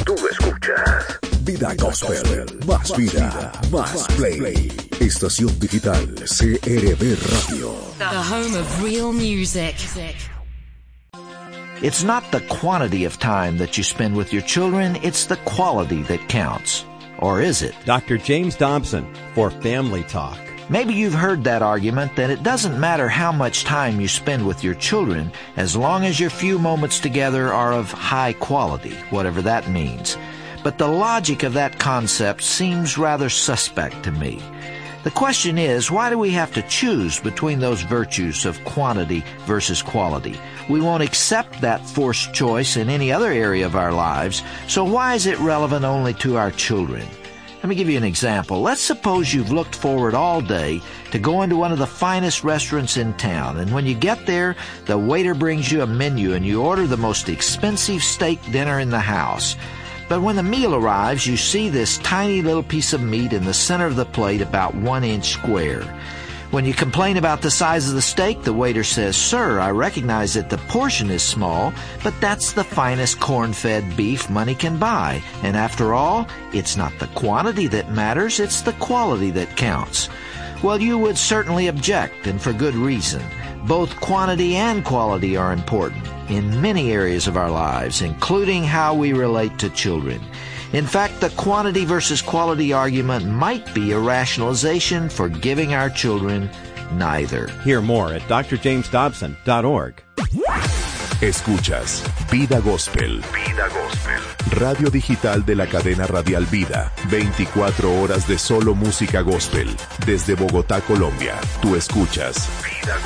Tú escuchas Vida Gospel, más vida, más play. Estación digital CRB Radio. The home of real music. It's not the quantity of time that you spend with your children, it's the quality that counts. Or is it? Dr. James Dobson for Family Talk. Maybe you've heard that argument that it doesn't matter how much time you spend with your children as long as your few moments together are of high quality, whatever that means. But the logic of that concept seems rather suspect to me. The question is, why do we have to choose between those virtues of quantity versus quality? We won't accept that forced choice in any other area of our lives, so why is it relevant only to our children? Let me give you an example. Let's suppose you've looked forward all day to going to one of the finest restaurants in town, and when you get there, the waiter brings you a menu and you order the most expensive steak dinner in the house. But when the meal arrives, you see this tiny little piece of meat in the center of the plate about 1 inch square. When you complain about the size of the steak, the waiter says, "Sir, I recognize that the portion is small, but that's the finest corn-fed beef money can buy. And after all, it's not the quantity that matters, it's the quality that counts." Well, you would certainly object, and for good reason. Both quantity and quality are important in many areas of our lives, including how we relate to children. In fact, the quantity versus quality argument might be a rationalization for giving our children neither. Hear more at drjamesdobson.org. Escuchas Vida Gospel. Vida Gospel. Radio digital de la cadena radial Vida. 24 horas de solo música gospel. Desde Bogotá, Colombia. Tú escuchas Vida